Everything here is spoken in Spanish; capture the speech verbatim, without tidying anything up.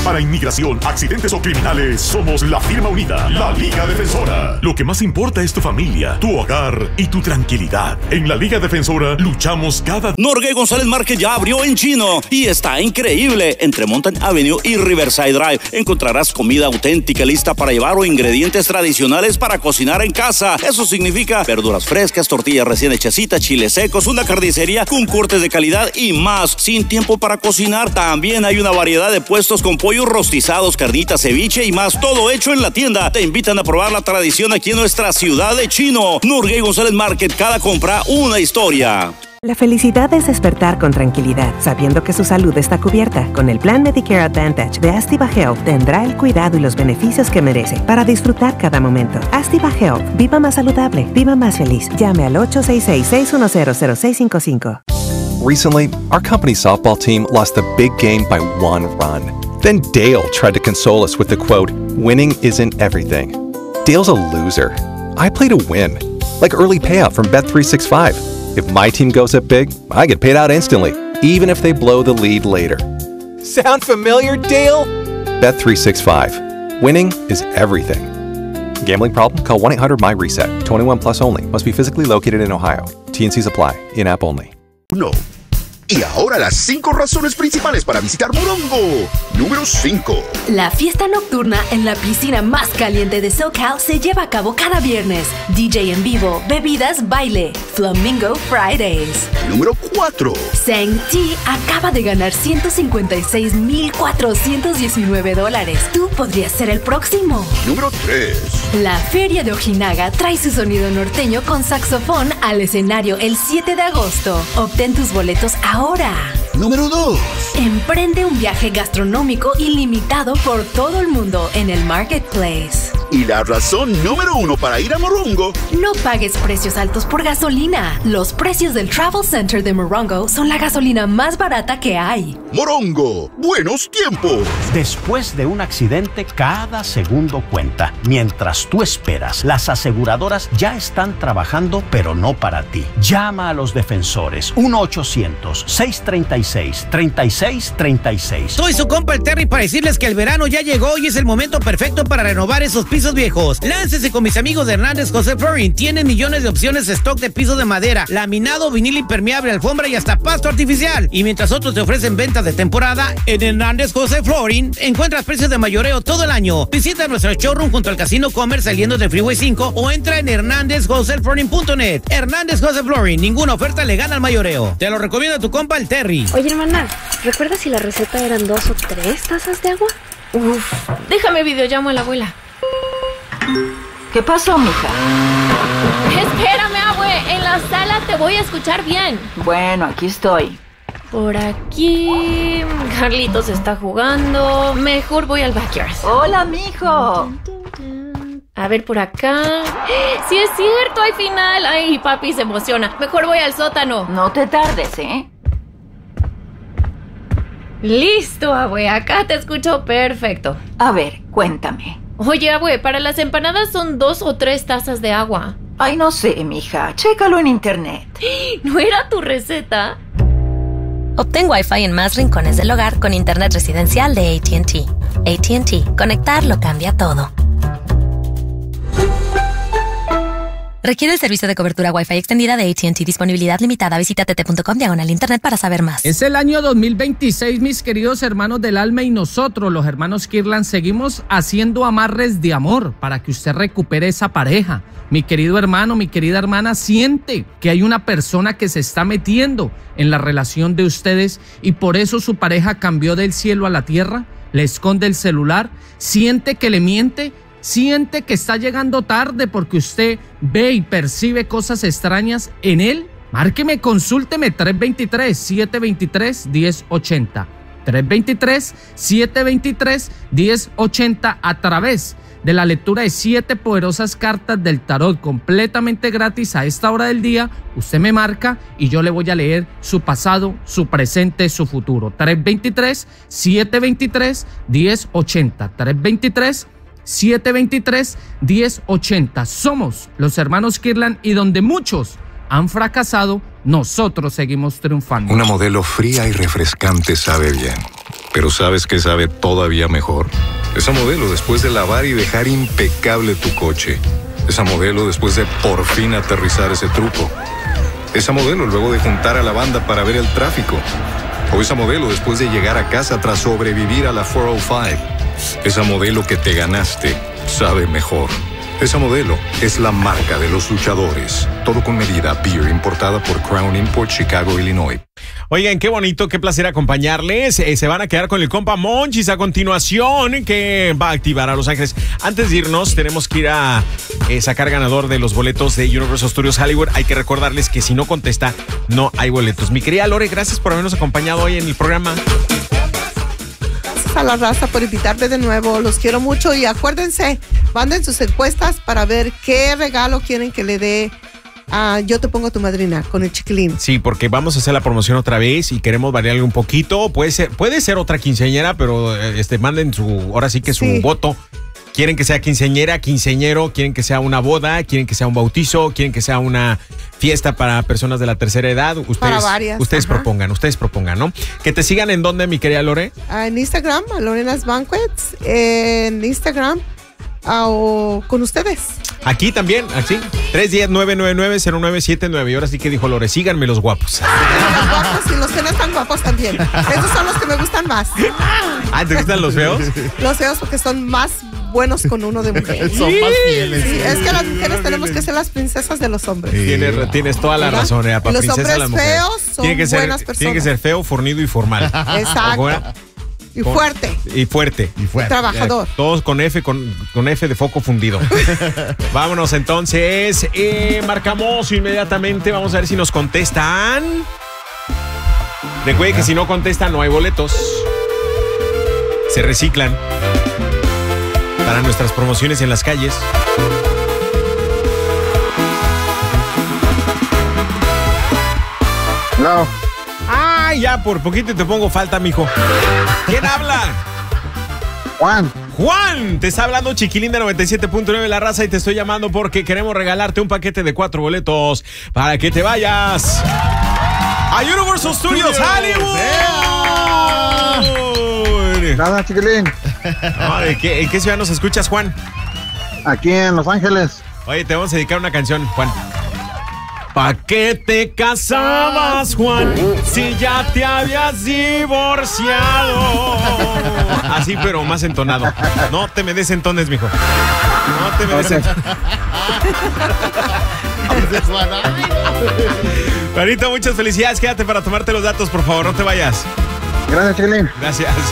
Para inmigración, accidentes o criminales, somos la firma unida, la Liga Defensora. Lo que más importa es tu familia, tu hogar y tu tranquilidad. En la Liga Defensora luchamos cada... Norgay González Market ya abrió en Chino y está increíble. Entre Mountain Avenue y Riverside Drive encontrarás comida auténtica lista para llevar o ingredientes tradicionales para cocinar en casa. Eso significa verduras frescas, tortillas recién hechecitas, chiles secos, una carnicería con cortes de calidad y más. Sin tiempo para cocinar, también hay una variedad de puestos con pollos rostizados, carnitas, ceviche y más. Todo hecho en la tienda. Te invitan a probar la tradición aquí en nuestra ciudad de Chino. Norgay González Market, cada compra una historia. La felicidad es despertar con tranquilidad, sabiendo que su salud está cubierta. Con el Plan Medicare Advantage de Astiva Health, tendrá el cuidado y los beneficios que merece para disfrutar cada momento. Astiva Health. Viva más saludable. Viva más feliz. Llame al ocho seis seis, seis uno cero, cero seis cinco cinco. Recently, our company softball team lost the big game by one run. Then Dale tried to console us with the quote, "Winning isn't everything." Dale's a loser. I play to win. Like early payout from Bet three sixty-five. If my team goes up big, I get paid out instantly, even if they blow the lead later. Sound familiar, Dale? Bet three sixty-five. Winning is everything. Gambling problem? Call one eight hundred M Y reset. twenty-one plus only. Must be physically located in Ohio. T N Cs apply. In-app only. No. Y ahora las cinco razones principales para visitar Morongo. Número cinco. La fiesta nocturna en la piscina más caliente de SoCal se lleva a cabo cada viernes. D J en vivo, bebidas, baile. Flamingo Fridays. Número cuatro. Sang-Ti acaba de ganar ciento cincuenta y seis mil cuatrocientos diecinueve dólares. Tú podrías ser el próximo. Número tres. La Feria de Ojinaga trae su sonido norteño con saxofón al escenario el siete de agosto. Obtén tus boletos ahora. Ahora. Número dos. Emprende un viaje gastronómico ilimitado por todo el mundo en el Marketplace. Y la razón número uno para ir a Morongo. No pagues precios altos por gasolina. Los precios del Travel Center de Morongo son la gasolina más barata que hay. Morongo, buenos tiempos. Después de un accidente, cada segundo cuenta. Mientras tú esperas, las aseguradoras ya están trabajando, pero no para ti. Llama a los defensores. uno ochocientos, seiscientos treinta y seis, treinta y seis treinta y seis. Soy su compa el Terry para decirles que el verano ya llegó y es el momento perfecto para renovar esos pisos viejos. Láncese con mis amigos de Hernández José Flooring. Tienen millones de opciones de stock de pisos de madera, laminado, vinil impermeable, alfombra y hasta pasto artificial. Y mientras otros te ofrecen ventas de temporada, en Hernández José Flooring encuentras precios de mayoreo todo el año. Visita nuestro showroom junto al Casino Commerce saliendo del Freeway cinco o entra en hernandez josé flooring punto net. Hernández José Flooring, ninguna oferta le gana al mayoreo. Te lo recomiendo a tu compa el Terry. Oye, hermana, ¿recuerdas si la receta eran dos o tres tazas de agua? Uf, déjame videollamo a la abuela. ¿Qué pasó, mija? Espérame, abue, en la sala te voy a escuchar bien. Bueno, aquí estoy. Por aquí... Carlitos está jugando. Mejor voy al backyard. Hola, mijo. A ver, por acá... ¡Sí es cierto! ¡Hay final! ¡Ay, papi se emociona! Mejor voy al sótano. No te tardes, ¿eh? Listo, abue. Acá te escucho perfecto. A ver, cuéntame. Oye, abue, para las empanadas son dos o tres tazas de agua. Ay, no sé, mija. Chécalo en internet. ¿No era tu receta? Obtén Wi-Fi en más rincones del hogar con internet residencial de A T and T. A T and T. Conectar lo cambia todo. Requiere el servicio de cobertura Wi-Fi extendida de A T and T. Disponibilidad limitada. Visita t t punto com diagonal internet para saber más. Es el año dos mil veintiséis, mis queridos hermanos del alma, y nosotros, los hermanos Kirlan, seguimos haciendo amarres de amor para que usted recupere esa pareja. Mi querido hermano, mi querida hermana, siente que hay una persona que se está metiendo en la relación de ustedes y por eso su pareja cambió del cielo a la tierra, le esconde el celular, siente que le miente. Siente que está llegando tarde porque usted ve y percibe cosas extrañas en él. Márqueme, consúlteme tres dos tres, siete dos tres, uno cero ocho cero. tres dos tres, siete dos tres, uno cero ocho cero a través de la lectura de siete poderosas cartas del tarot completamente gratis a esta hora del día. Usted me marca y yo le voy a leer su pasado, su presente, su futuro. tres dos tres, siete dos tres, uno cero ocho cero. tres dos tres, siete dos tres, uno cero ocho cero. Somos los hermanos Kirlan y donde muchos han fracasado, nosotros seguimos triunfando. Una modelo fría y refrescante sabe bien. Pero ¿sabes qué sabe todavía mejor? Esa Modelo después de lavar y dejar impecable tu coche. Esa Modelo después de por fin aterrizar ese truco. Esa Modelo luego de juntar a la banda para ver el tráfico. O esa Modelo después de llegar a casa tras sobrevivir a la cuatrocientos cinco. Esa Modelo que te ganaste sabe mejor. Esa Modelo es la marca de los luchadores. Todo con medida. Beer importada por Crown Import, Chicago, Illinois. Oigan, qué bonito, qué placer acompañarles. Eh, se van a quedar con el compa Monchis a continuación, que va a activar a Los Ángeles. Antes de irnos, tenemos que ir a eh, sacar ganador de los boletos de Universal Studios Hollywood. Hay que recordarles que si no contesta, no hay boletos. Mi querida Lore, gracias por habernos acompañado hoy en el programa. Gracias a la raza por invitarme de nuevo. Los quiero mucho y acuérdense, manden sus encuestas para ver qué regalo quieren que le dé. Ah, yo te pongo tu madrina con el chiquilín. Sí, porque vamos a hacer la promoción otra vez y queremos variarle un poquito. Puede ser, puede ser otra quinceañera, pero este, manden su, ahora sí que su sí. voto. Quieren que sea quinceañera, quinceañero, quieren que sea una boda, quieren que sea un bautizo, quieren que sea una fiesta para personas de la tercera edad. Ustedes, para varias. Ustedes ajá. propongan, ustedes propongan, ¿no? Que te sigan en dónde, mi querida Lore. Ah, en Instagram, a Lorena's Banquets, en Instagram. Ah, o con ustedes. Aquí también, así. tres uno cero, nueve nueve nueve, cero nueve siete nueve. Y ahora sí que dijo Lore, síganme los guapos. Los guapos y los que no están guapos también. Esos son los que me gustan más. Ah, ¿te gustan los feos? Los feos porque son más buenos con uno de mujer. Son más fieles. Sí, es que las mujeres tenemos que ser las princesas de los hombres. Sí. Tienes, tienes toda la ¿verdad? razón, eh, para los princesa hombres las mujeres. feos son tiene que ser, buenas personas. Tiene que ser feo, fornido y formal. Exacto. Y fuerte. Y fuerte. Y fuerte. Trabajador. Eh, todos con F, con, con F de foco fundido. Vámonos entonces. Eh, marcamos inmediatamente. Vamos a ver si nos contestan. Recuerde que si no contestan, no hay boletos. Se reciclan para nuestras promociones en las calles. No. Ah, ya por poquito te pongo falta, mijo. ¿Quién habla? Juan. Juan, te está hablando Chiquilín de noventa y siete punto nueve La Raza y te estoy llamando porque queremos regalarte un paquete de cuatro boletos para que te vayas a Universal Studios Hollywood. Nada, Chiquilín. No, ¿de qué, ¿En qué ciudad nos escuchas, Juan? Aquí en Los Ángeles. Oye, te vamos a dedicar una canción, Juan. ¿Pa' qué te casabas, Juan, si ya te habías divorciado? Así, pero más entonado. No te me des entones, mijo. No te me des entones. Juanito, muchas felicidades. Quédate para tomarte los datos, por favor. No te vayas. Gracias, Chiquilín. Gracias.